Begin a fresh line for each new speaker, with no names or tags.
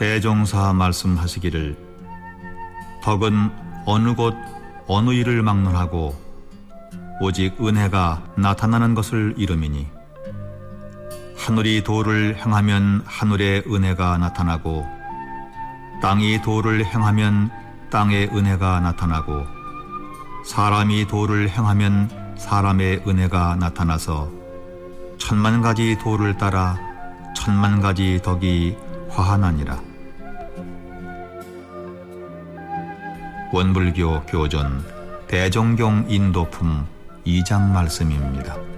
대종사 말씀하시기를 덕은 어느 곳 어느 일을 막론하고 오직 은혜가 나타나는 것을 이름이니 하늘이 도를 행하면 하늘의 은혜가 나타나고 땅이 도를 행하면 땅의 은혜가 나타나고 사람이 도를 행하면 사람의 은혜가 나타나서 10,000,000가지 도를 따라 10,000,000가지 덕이 화하나니라. 원불교 교존 대종경 인도품 2장 말씀입니다.